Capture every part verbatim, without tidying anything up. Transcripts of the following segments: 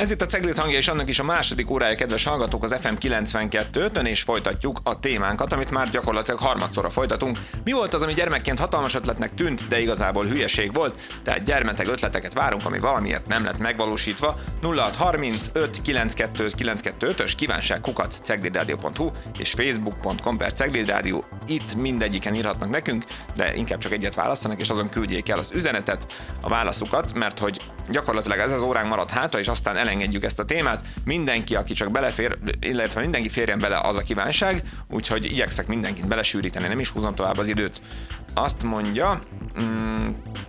Ez itt a Cegléd hangja, és annak is a második órája, kedves hallgatók, az ef em kilencvenkettőn, és folytatjuk a témánkat, amit már gyakorlatilag harmadszorra folytatunk. Mi volt az, ami gyermekként hatalmas ötletnek tűnt, de igazából hülyeség volt? Tehát gyermeteg ötleteket várunk, ami valamiért nem lett megvalósítva. nulla hat harmincöt kilencvenkettő kilencvenkettő-ös kívánság kukac ceglédradio pont hu és facebook pont com per ceglédradio. Itt mindegyiken írhatnak nekünk, de inkább csak egyet választanak, és azon küldjék el az üzenetet, a válaszukat, mert hogy gyakorlatilag ez az óránk marad hátra, és aztán elengedjük ezt a témát. Mindenki, aki csak belefér, illetve mindenki férjen bele, az a kívánság, úgyhogy igyekszek mindenkit belesűríteni, nem is húzom tovább az időt. Azt mondja, mm,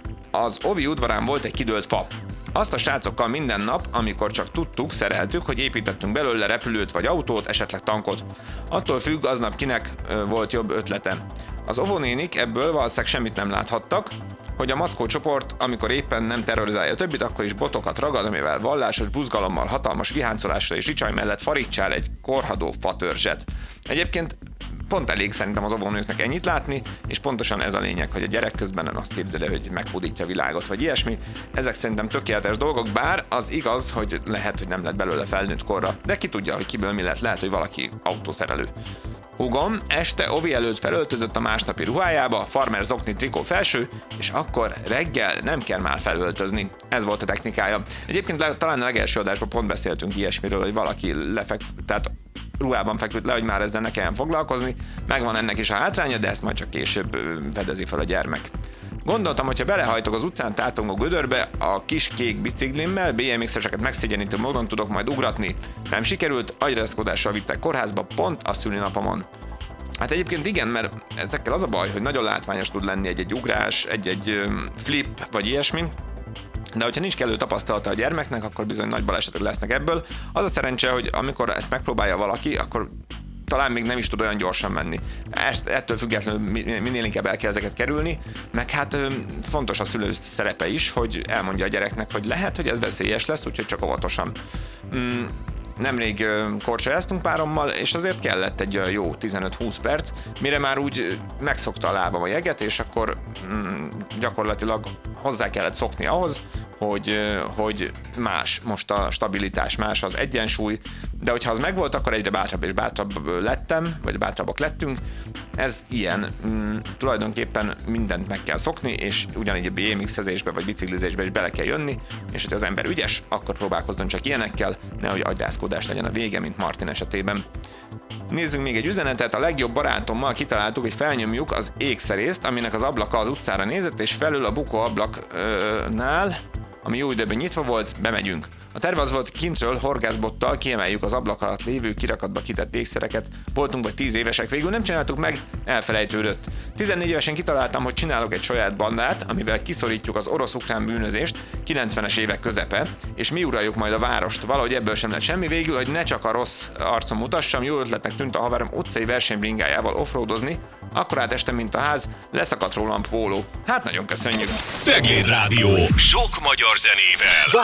az Ovi udvarán volt egy kidőlt fa. Azt a srácokkal minden nap, amikor csak tudtuk, szereltük, hogy építettünk belőle repülőt vagy autót, esetleg tankot. Attól függ, aznap kinek ö, volt jobb ötlete. Az óvónénik ebből valószínűleg semmit nem láthattak, hogy a mackó csoport, amikor éppen nem terrorizálja a többit, akkor is botokat ragad, amivel vallásos buzgalommal, hatalmas viháncolásra és ricsaj mellett farítsál egy korhadó fatörzset. Egyébként pont elég szerintem az óvónőknek ennyit látni, és pontosan ez a lényeg, hogy a gyerek közben nem azt képzeli, hogy meghódítja a világot, vagy ilyesmi. Ezek szerintem tökéletes dolgok, bár az igaz, hogy lehet, hogy nem lett belőle felnőtt korra, de ki tudja, hogy kiből mi lett, lehet, hogy valaki autószerelő. Húgom este Ovi előtt felöltözött a másnapi ruhájába, farmer zokni trikó felső, és akkor reggel nem kell már felöltözni. Ez volt a technikája. Egyébként talán a legelső adásban pont beszéltünk ilyesmiről, hogy valaki lefekv, tehát ruhában feküdt le, hogy már ezzel ne kelljen foglalkozni. Megvan ennek is a hátránya, de ezt majd csak később fedezi fel a gyermek. Gondoltam, hogyha belehajtok az utcán tátongó gödörbe, a kis kék biciklimmel bé em iksz-eseket megszégyenítő módon tudok majd ugratni. Nem sikerült, agyrázkodással vittek kórházba pont a szülinapomon. Hát egyébként igen, mert ezekkel az a baj, hogy nagyon látványos tud lenni egy-egy ugrás, egy-egy flip, vagy ilyesmi. De hogyha nincs kellő tapasztalata a gyermeknek, akkor bizony nagy balesetek lesznek ebből. Az a szerencse, hogy amikor ezt megpróbálja valaki, akkor talán még nem is tud olyan gyorsan menni. Ezt, ettől függetlenül minél inkább el kell ezeket kerülni, meg hát fontos a szülő szerepe is, hogy elmondja a gyereknek, hogy lehet, hogy ez veszélyes lesz, úgyhogy csak óvatosan. Mm. Nemrég korcsolyáztunk párommal, és azért kellett egy jó tizenöt-húsz perc, mire már úgy megszokta a lábam a jeget, és akkor mm, gyakorlatilag hozzá kellett szokni ahhoz, hogy, hogy más most a stabilitás, más az egyensúly, de hogyha az megvolt, akkor egyre bátrabb és bátrabb lettem, vagy bátrabbak lettünk. Ez ilyen. Mm, tulajdonképpen mindent meg kell szokni, és ugyanígy a bé em iksz-ezésbe vagy biciklizésbe is bele kell jönni, és hogyha az ember ügyes, akkor próbálkozzon csak ilyenekkel, nehogy agyrázkódás legyen a vége, mint Martin esetében. Nézzünk még egy üzenetet, a legjobb barátommal kitaláltuk, hogy felnyomjuk az ékszerészt, aminek az ablaka az utcára nézett, és felül a bukó ablaknál, ami jó időben nyitva volt, bemegyünk. A terv az volt, kintről horgászbottal kiemeljük az ablak alatt lévő kirakatba kitett ékszereket. Voltunk vagy tíz évesek, végül nem csináltuk meg, elfelejtődött. tizennégy évesen kitaláltam, hogy csinálok egy saját bandát, amivel kiszorítjuk az orosz-ukrán bűnözést, kilencvenes évek közepe, és mi uraljuk majd a várost. Valahogy ebből sem lett semmi, végül, hogy ne csak a rossz arcom mutassam, jó ötletnek tűnt a haverom utcai versenybringájával offroadozni, akkor átestem, mint a ház, leszakadt rólam póló. Hát nagyon köszönjük! Cegléd Rádió. Sok magyar zenével.